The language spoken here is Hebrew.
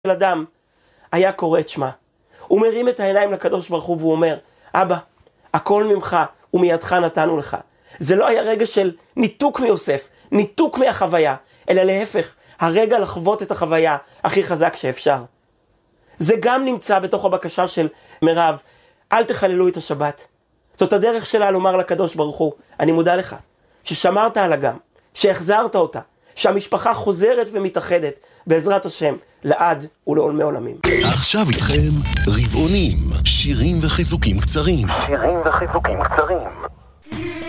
של אדם היה קורא את שמה. הוא מרים את העיניים לקדוש ברוך הוא והוא אומר, אבא, הכל ממך ומידך נתנו לך. זה לא היה רגע של ניתוק מיוסף, ניתוק מהחוויה, אלא להפך, הרגע לחוות את החוויה הכי חזק שאפשר. זה גם נמצא בתוך הבקשה של מירב, אל תחללו את השבת. זאת הדרך שלה לומר לקדוש ברוך הוא, אני מודה לך, ששמרת על אגם, שהחזרת אותה, שהמשפחה חוזרת ומתאחדת בעזרת השם לעד ולעולמי עולמים. עכשיו איתכם רבעונים, שירים וחיזוקים קצרים.